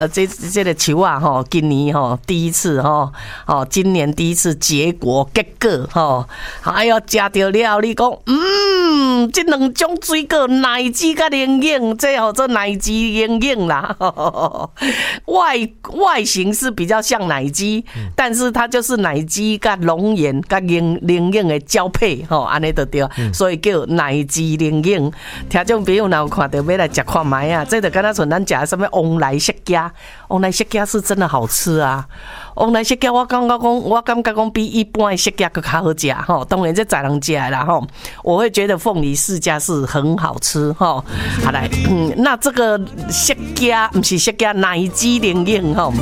这个树啊，今年第一次今年第一次结果哎呦，吃到了，你讲，这两种水果奶汁甲灵应，这叫做奶汁灵应啦。外形是比较像奶鸡，但是它就是奶鸡甲龙眼甲灵应的交配，安尼就对，所以叫奶汁灵应。听众朋友若有看到要来吃看卖啊，这就敢若像咱吃的什么旺来释迦。旺来释迦是真的好吃啊！旺来释迦我感觉讲比一般的释迦更好吃哈。当然这在人吃啦哈，我会觉得凤梨释迦是很好吃哈。好来，那这个释迦不是释迦奶汁灵应哈。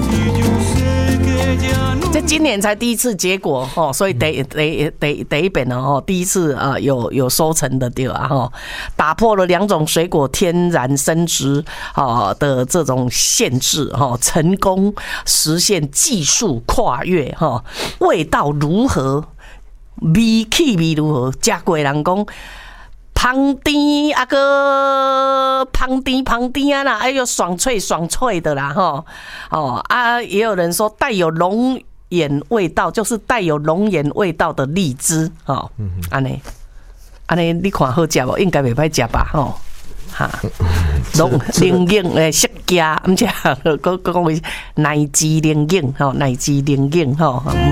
这今年才第一次结果所以第一遍第一次有收成的对啊打破了2种水果天然生殖的这种限制成功实现技术跨越味道如何，气味如何，吃过的人讲。香甜啊个香甜啊啦，哎呦爽脆的啦也有人说带有龙眼味道，就是带有龙眼味道的荔枝安尼你看好吃无？应该袂歹吃吧灵应诶释迦，毋是讲奶汁灵应奶汁灵应